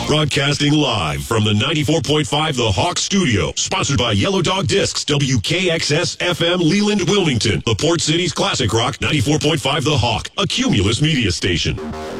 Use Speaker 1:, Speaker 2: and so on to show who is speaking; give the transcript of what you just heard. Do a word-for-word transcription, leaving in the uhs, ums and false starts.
Speaker 1: Broadcasting live from the ninety-four point five The Hawk Studio. Sponsored by Yellow Dog Discs, W K X S F M Leland, Wilmington. The Port City's classic rock, ninety-four point five The Hawk, a Cumulus media station.